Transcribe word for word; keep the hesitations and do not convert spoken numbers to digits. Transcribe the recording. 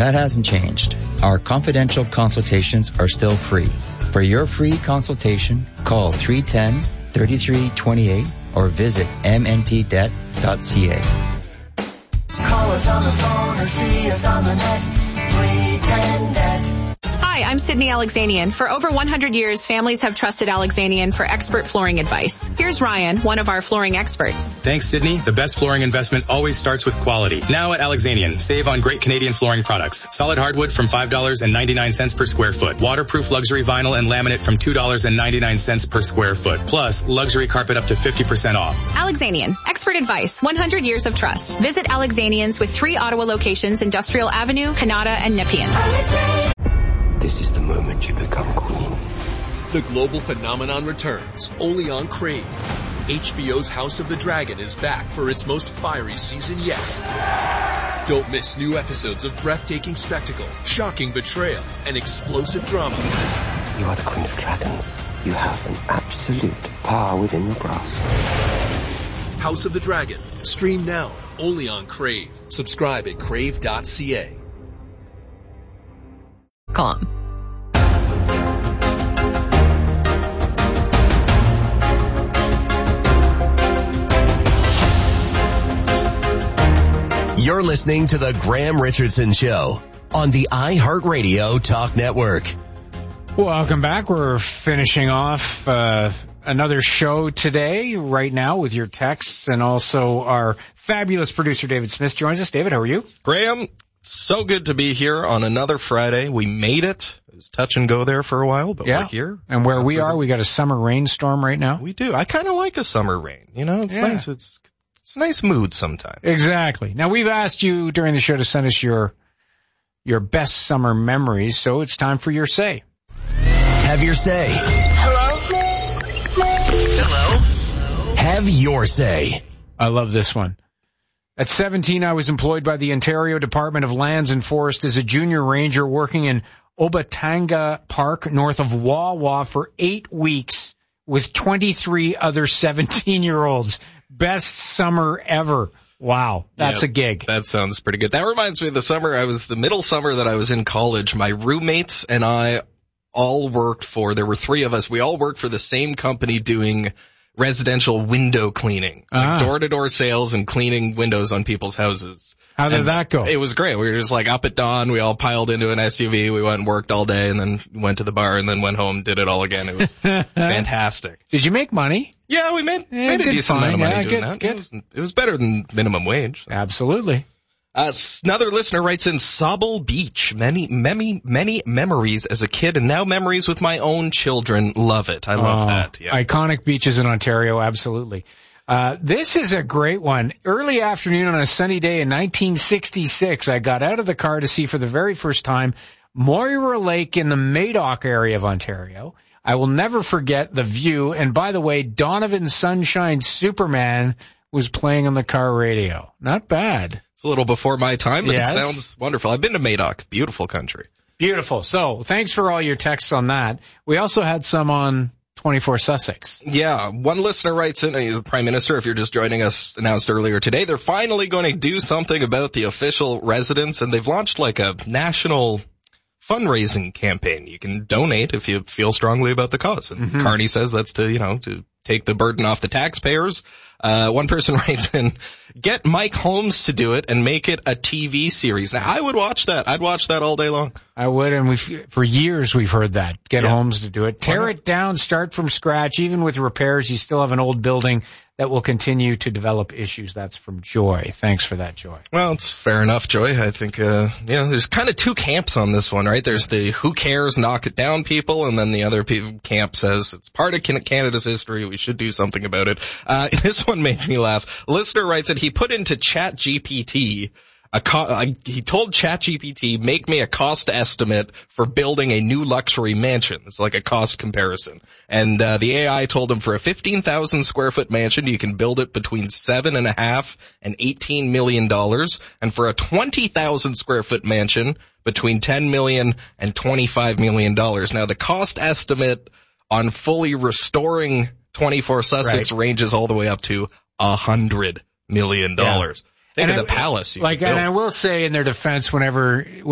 That hasn't changed. Our confidential consultations are still free. For your free consultation, call three one zero, three three two eight or visit m n p debt dot c a. Call us on the phone or see us on the net. three one zero debt. Hi, I'm Sydney Alexanian. For over one hundred years, families have trusted Alexanian for expert flooring advice. Here's Ryan, one of our flooring experts. Thanks, Sydney. The best flooring investment always starts with quality. Now at Alexanian, save on great Canadian flooring products. Solid hardwood from five dollars and ninety-nine cents per square foot. Waterproof luxury vinyl and laminate from two dollars and ninety-nine cents per square foot. Plus, luxury carpet up to fifty percent off. Alexanian, expert advice, one hundred years of trust. Visit Alexanians with three Ottawa locations, Industrial Avenue, Canada, and Nepean. This is the moment you become queen. The global phenomenon returns, only on Crave. H B O's House of the Dragon is back for its most fiery season yet. Don't miss new episodes of breathtaking spectacle, shocking betrayal, and explosive drama. You are the Queen of Dragons. You have an absolute power within your grasp. House of the Dragon. Stream now, only on Crave. Subscribe at crave dot c a. Com. You're listening to the Graham Richardson Show on the iHeartRadio Talk Network. Welcome back. We're finishing off uh, another show today, right now, with your texts, and also our fabulous producer, David Smith, joins us. David, how are you? Graham, so good to be here on another Friday. We made it. It was touch and go there for a while, but yeah. we're here. And where we are, we got a summer rainstorm right now. We do. I kind of like a summer rain. You know, it's yeah. nice. It's it's a nice mood sometimes. Exactly. Now, we've asked you during the show to send us your your best summer memories, so it's time for your say. Have your say. Hello? Hello? Have your say. I love this one. At seventeen, I was employed by the Ontario Department of Lands and Forest as a junior ranger working in Obatanga Park north of Wawa for eight weeks with twenty-three other seventeen-year-olds. Best summer ever. Wow, that's yeah, a gig. That sounds pretty good. That reminds me of the summer, I was the middle summer that I was in college. My roommates and I all worked for, there were three of us, we all worked for the same company doing residential window cleaning, ah. like door-to-door sales and cleaning windows on people's houses. How did and that go? It was great. We were just like up at dawn. We all piled into an S U V. We went and worked all day and then went to the bar and then went home, did it all again. It was fantastic. Did you make money? Yeah, we made, yeah, made a decent fine. amount of money yeah, doing good, that. Good. It was, it was better than minimum wage. So. Absolutely. Uh, another listener writes in, Sauble Beach, many, many, many memories as a kid and now memories with my own children. Love it. I love oh, that. Yeah. Iconic beaches in Ontario, absolutely. Uh, this is a great one. Early afternoon on a sunny day in nineteen sixty-six, I got out of the car to see for the very first time Moira Lake in the Madoc area of Ontario. I will never forget the view. And by the way, Donovan Sunshine Superman was playing on the car radio. Not bad. It's a little before my time, but yes. It sounds wonderful. I've been to Madoc. Beautiful country. Beautiful. So thanks for all your texts on that. We also had some on twenty-four Sussex. Yeah. One listener writes in, the Prime Minister, if you're just joining us, announced earlier today, they're finally going to do something about the official residents, and they've launched like a national fundraising campaign. You can donate if you feel strongly about the cause. And mm-hmm. Carney says that's to, you know, to take the burden off the taxpayers. Uh, one person writes in, get Mike Holmes to do it and make it a T V series. Now, I would watch that. I'd watch that all day long. I would, and we've, for years we've heard that. Get yeah. Holmes to do it. Tear it down, start from scratch. Even with repairs, you still have an old building that will continue to develop issues. That's from Joy. Thanks for that, Joy. Well, it's fair enough, Joy. I think, uh, you know, there's kind of two camps on this one, right? There's the who cares, knock it down people, and then the other pe- camp says it's part of Canada's history. We should do something about it. Uh, this one made me laugh. A listener writes that he put into Chat G P T A co- uh, he told ChatGPT, make me a cost estimate for building a new luxury mansion. It's like a cost comparison. And uh, the A I told him for a fifteen thousand square foot mansion, you can build it between seven and a half and eighteen million dollars. And for a twenty thousand square foot mansion, between ten million and twenty-five million dollars. Now, the cost estimate on fully restoring twenty-four Sussex right. ranges all the way up to a hundred million dollars. Yeah. Think and of I, the palace. Like, and I will say in their defense, whenever